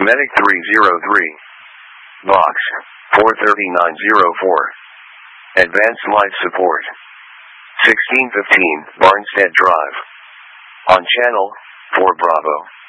Medic 303. Box 43904. Advanced Life Support. 1615 Barnstead Drive. On Channel 4 Bravo.